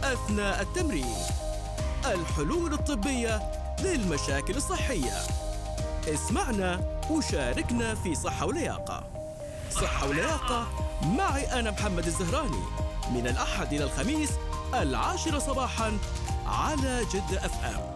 أثناء التمرين. الحلول الطبية للمشاكل الصحية. اسمعنا وشاركنا في صحة ولياقة. صحة ولياقة معي أنا محمد الزهراني، من الأحد إلى الخميس 10 صباحاً على جدة FM.